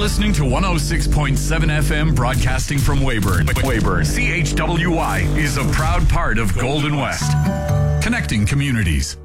listening to 106.7 FM broadcasting from Weyburn. CHWY is a proud part of Golden West. Connecting communities.